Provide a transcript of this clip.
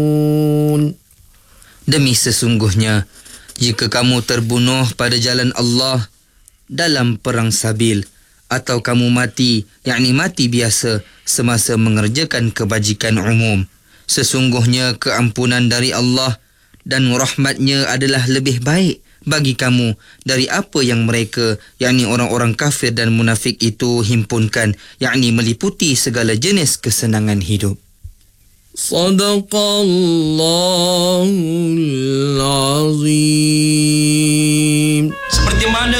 Demi sesungguhnya, jika kamu terbunuh pada jalan Allah dalam perang sabil, atau kamu mati, yakni mati biasa semasa mengerjakan kebajikan umum, sesungguhnya keampunan dari Allah dan rahmatnya adalah lebih baik bagi kamu dari apa yang mereka, yakni orang-orang kafir dan munafik itu himpunkan, yakni meliputi segala jenis kesenangan hidup. Sadaqallahul azim. Seperti mana